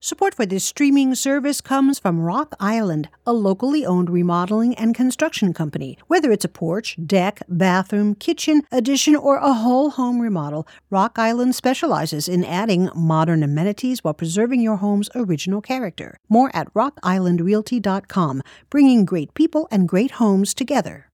Support for this streaming service comes from Rock Island, a locally owned remodeling and construction company. Whether it's a porch, deck, bathroom, kitchen, addition, or a whole home remodel, Rock Island specializes in adding modern amenities while preserving your home's original character. More at rockislandrealty.com, bringing great people and great homes together.